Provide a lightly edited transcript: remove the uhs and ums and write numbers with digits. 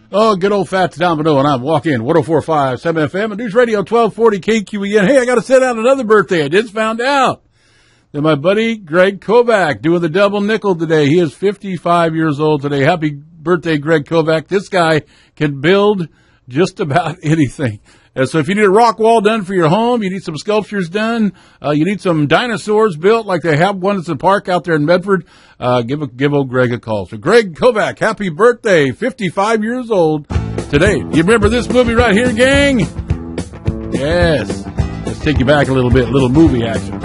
Oh, good old Fats Domino, and I'm walking 104.5 7 FM and News Radio 1240 KQEN. Hey, I got to set out another birthday. I just found out that my buddy Greg Kovac doing the double nickel today. He is 55 years old today. Happy birthday, Greg Kovac. This guy can build just about anything. So if you need a rock wall done for your home, you need some sculptures done, you need some dinosaurs built like they have one at the park out there in Medford, give old Greg a call. So Greg Kovac, happy birthday, 55 years old today. You remember this movie right here, gang? Yes. Let's take you back a little bit, little movie action.